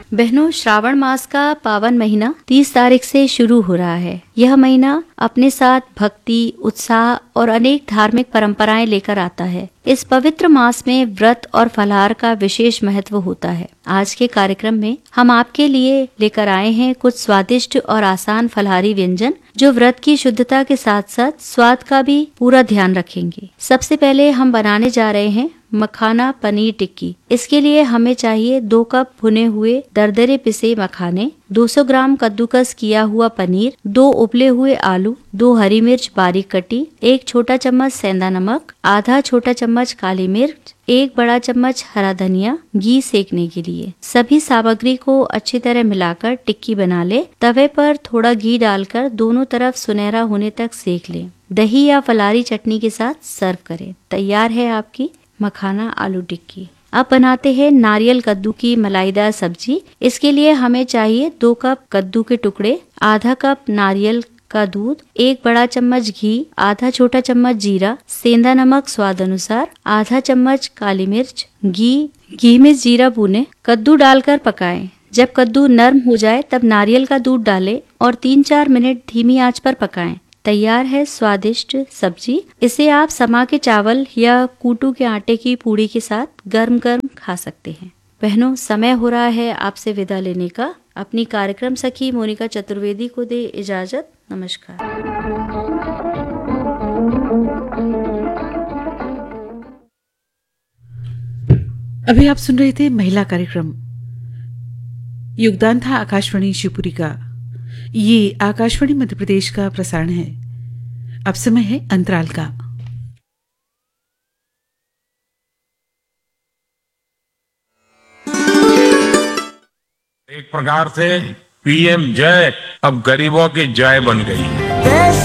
बहनों, श्रावण मास का पावन महीना 30 तारीख से शुरू हो रहा है। यह महीना अपने साथ भक्ति, उत्साह और अनेक धार्मिक परंपराएं लेकर आता है। इस पवित्र मास में व्रत और फलाहार का विशेष महत्व होता है। आज के कार्यक्रम में हम आपके लिए लेकर आए हैं कुछ स्वादिष्ट और आसान फलाहारी व्यंजन, जो व्रत की शुद्धता के साथ साथ स्वाद का भी पूरा ध्यान रखेंगे। सबसे पहले हम बनाने जा रहे हैं मखाना पनीर टिक्की। इसके लिए हमें चाहिए 2 कप भुने हुए दरदरे पिसे मखाने, 200 ग्राम कद्दूकस किया हुआ पनीर, 2 उबले हुए आलू, 2 हरी मिर्च बारीक कटी, 1 छोटा चम्मच सेंधा नमक, आधा छोटा चम्मच काली मिर्च, 1 बड़ा चम्मच हरा धनिया, घी सेकने के लिए। सभी सामग्री को अच्छी तरह मिलाकर टिक्की बना ले। तवे पर थोड़ा घी डालकर दोनों तरफ सुनहरा होने तक सेक लें। दही या फलारी चटनी के साथ सर्व करें। तैयार है आपकी मखाना आलू टिक्की। अब बनाते हैं नारियल कद्दू की मलाईदार सब्जी। इसके लिए हमें चाहिए 2 कप कद्दू के टुकड़े, आधा कप नारियल का दूध, 1 बड़ा चम्मच घी, आधा छोटा चम्मच जीरा, सेंधा नमक स्वाद अनुसार, आधा चम्मच काली मिर्च, घी में जीरा भूने, कद्दू डालकर पकाएं। जब कद्दू नरम हो जाए तब नारियल का दूध डालें और 3-4 मिनट धीमी आंच पर पकाएं। तैयार है स्वादिष्ट सब्जी। इसे आप समा के चावल या कूटू के आटे की पूड़ी के साथ गर्म गर्म खा सकते हैं। बहनों, समय हो रहा है आपसे विदा लेने का। अपनी कार्यक्रम सखी मोनिका चतुर्वेदी को दे इजाजत। नमस्कार। अभी आप सुन रहे थे महिला कार्यक्रम। योगदान था आकाशवाणी शिवपुरी का। ये आकाशवाणी मध्य प्रदेश का प्रसारण है। अब समय है अंतराल का। एक प्रकार से पीएम जय अब गरीबों की जय बन गई है।